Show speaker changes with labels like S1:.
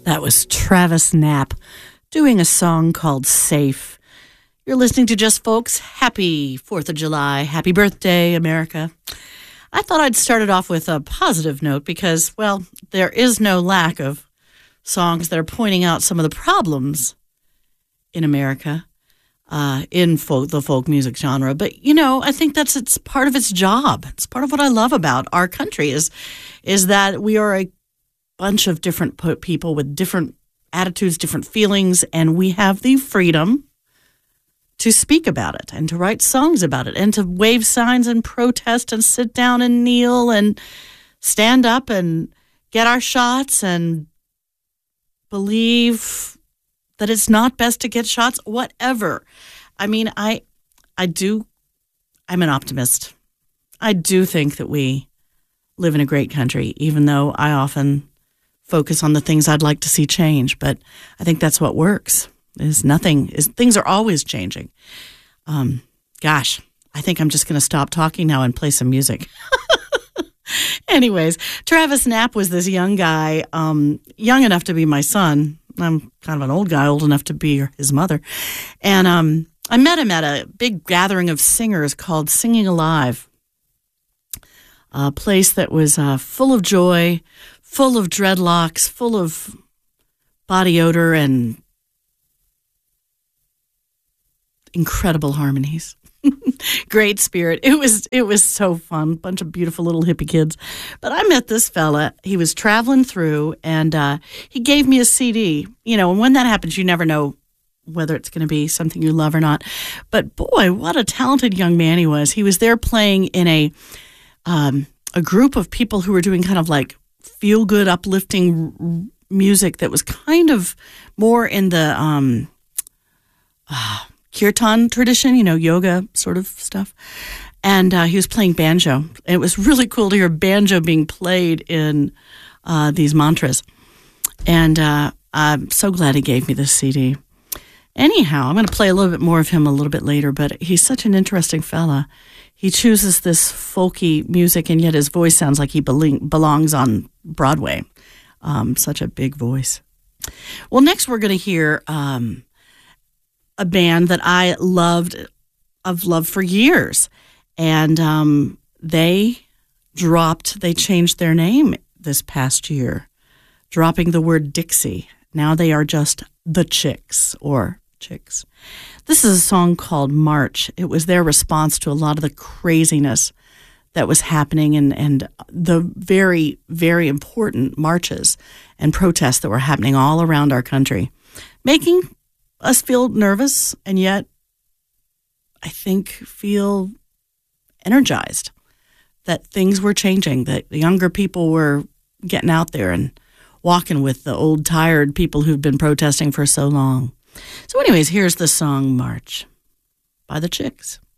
S1: That was Travis Knapp doing a song called Safe. You're listening to Just Folks. Happy 4th of July. Happy birthday, America. I thought I'd start it off with a positive note because, well, there is no lack of songs that are pointing out some of the problems in America, in the folk music genre. But, you know, I think it's part of its job. It's part of what I love about our country is that we are a bunch of different people with different attitudes, different feelings, and we have the freedom to speak about it and to write songs about it and to wave signs and protest and sit down and kneel and stand up and get our shots and believe that it's not best to get shots, whatever. I mean, I'm an optimist. I do think that we live in a great country, even though I often focus on the things I'd like to see change. But I think that's what works. Things are always changing. I think I'm just going to stop talking now and play some music. Anyways, Travis Knapp was this young guy, young enough to be my son. I'm kind of an old guy, old enough to be his mother. And I met him at a big gathering of singers called Singing Alive, a place that was full of joy, full of dreadlocks, full of body odor and incredible harmonies. Great spirit. It was so fun. Bunch of beautiful little hippie kids. But I met this fella. He was traveling through, and he gave me a CD. You know, and when that happens, you never know whether it's going to be something you love or not. But boy, what a talented young man he was. He was there playing in a group of people who were doing kind of like feel-good, uplifting music that was kind of more in the kirtan tradition, you know, yoga sort of stuff. And he was playing banjo. And it was really cool to hear banjo being played in these mantras. And I'm so glad he gave me this CD. Anyhow, I'm going to play a little bit more of him a little bit later, but he's such an interesting fella. He chooses this folky music, and yet his voice sounds like he belongs on Broadway. Such a big voice. Well, next we're going to hear a band that I've loved for years. And they changed their name this past year, dropping the word Dixie. Now they are just the Chicks, or Chicks. This is a song called March. It was their response to a lot of the craziness that was happening and the very, very important marches and protests that were happening all around our country, making us feel nervous and yet, I think, feel energized that things were changing, that the younger people were getting out there and walking with the old, tired people who've been protesting for so long. So anyways, here's the song March by the Chicks.